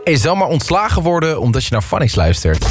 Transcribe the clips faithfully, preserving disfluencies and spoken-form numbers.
Je zal maar ontslagen worden omdat je naar Phonics luistert.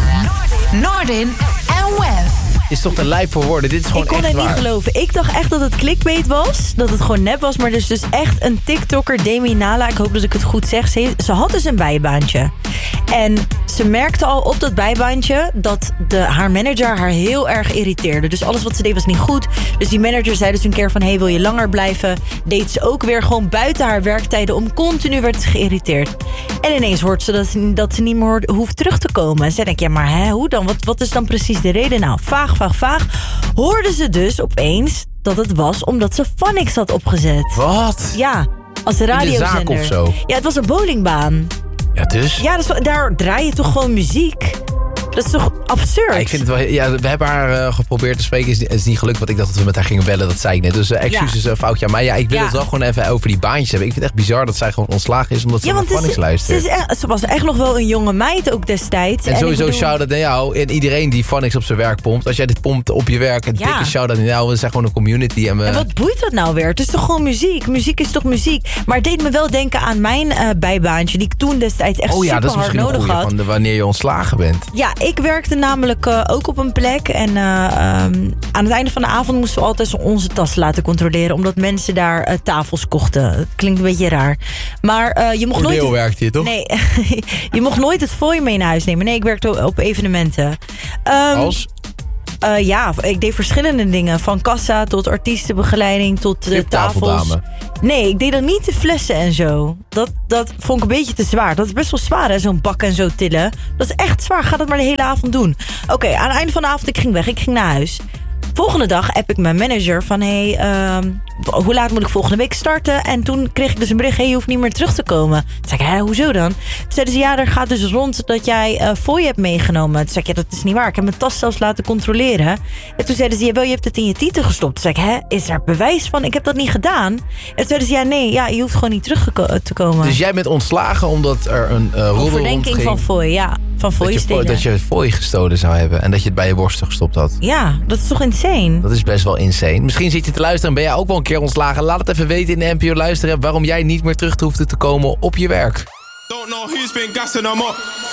Yeah. Noordin en Wef. Is toch te lijp voor woorden? Dit is gewoon Ik kon echt het waar. niet geloven. Ik dacht echt dat het clickbait was. Dat het gewoon nep was. Maar dus, dus echt een TikToker, Demi Nala. Ik hoop dat ik het goed zeg. Ze, ze had dus een bijbaantje. En ze merkte al op dat bijbaantje dat de, haar manager haar heel erg irriteerde. Dus alles wat ze deed was niet goed. Dus die manager zei dus een keer van... hey, wil je langer blijven? Deed ze ook weer gewoon buiten haar werktijden om. Continu werd ze geïrriteerd. En ineens hoort ze dat, dat ze niet meer hoeft terug te komen. En zij denkt, ja, maar hè, hoe dan? Wat, wat is dan precies de reden? Nou, vaag, vaag, vaag. Hoorden ze dus opeens dat het was omdat ze Phonics had opgezet. Wat? Ja, als radiozender. In de zaak of zo? Ja, het was een bowlingbaan. Ja, dus? Ja, dus daar draai je toch gewoon muziek? Dat is toch absurd? Ja, ik vind het wel, ja, we hebben haar uh, geprobeerd te spreken. Het is, is niet gelukt, want ik dacht dat we met haar gingen bellen. Dat zei ik net. Dus uh, excuses, ja. uh, foutje aan mij. Ja, ik wil ja. het wel gewoon even over die baantjes hebben. Ik vind het echt bizar dat zij gewoon ontslagen is omdat ze ja, naar Phonics luistert. Ze, is echt, ze was echt nog wel een jonge meid ook destijds. En, en sowieso bedoel... shout-out naar jou en iedereen die Phonics op zijn werk pompt. Als jij dit pompt op je werk, een ja. dikke shout-out naar jou. We zijn gewoon een community. En, we... en wat boeit dat nou weer? Het is toch gewoon muziek? Muziek is toch muziek? Maar het deed me wel denken aan mijn uh, bijbaantje... die ik toen destijds echt oh, ja, super hard nodig goeie, had. Van de, wanneer je ontslagen bent. Ja, ik werkte namelijk uh, ook op een plek. En uh, um, aan het einde van de avond moesten we altijd onze tas laten controleren. Omdat mensen daar uh, tafels kochten. Het klinkt een beetje raar. Maar uh, je mocht Corneel nooit... werkt hier, toch? Nee, je mocht nooit het fooi mee naar huis nemen. Nee, ik werkte op, op evenementen. Um, Als? Uh, ja, ik deed verschillende dingen. Van kassa tot artiestenbegeleiding tot de tafels. Nee, ik deed dan niet de flessen en zo. Dat, dat vond ik een beetje te zwaar. Dat is best wel zwaar, hè, zo'n bak en zo tillen. Dat is echt zwaar. Ga dat maar de hele avond doen. Oké, okay, aan het einde van de avond, ik ging weg. Ik ging naar huis. Volgende dag app ik mijn manager van... hey, uh, hoe laat moet ik volgende week starten? En toen kreeg ik dus een bericht... hey, je hoeft niet meer terug te komen. Toen zei ik, hé, hoezo dan? Toen zeiden ze, ja, er gaat dus rond dat jij uh, fooi hebt meegenomen. Toen zei ik, ja, dat is niet waar. Ik heb mijn tas zelfs laten controleren. En toen zeiden ze, ja, wel, je hebt het in je titel gestopt. Toen zei ik, hè, is er bewijs van? Ik heb dat niet gedaan. En toen zeiden ze, ja, nee, ja, je hoeft gewoon niet terug te komen. Dus jij bent ontslagen omdat er een uh, roddel verdenking van fooi, ja. Van fooi stelen. Dat je fooi gestolen zou hebben en dat je het bij je borsten gestopt had. Ja, dat is toch insane? Dat is best wel insane. Misschien zit je te luisteren en ben jij ook wel een keer ontslagen. Laat het even weten in de N P O Luisteren waarom jij niet meer terug hoeft te komen op je werk. Don't know who's been gassing them up.